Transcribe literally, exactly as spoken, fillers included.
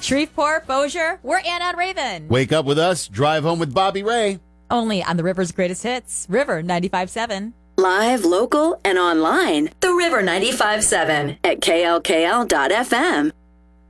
Shreveport, Bossier, we're Anna and Raven. Wake up with us, drive home with Bobby Ray. Only on the River's greatest hits, River ninety-five point seven. Live, local, and online. The River ninety-five point seven at K L K L dot F M.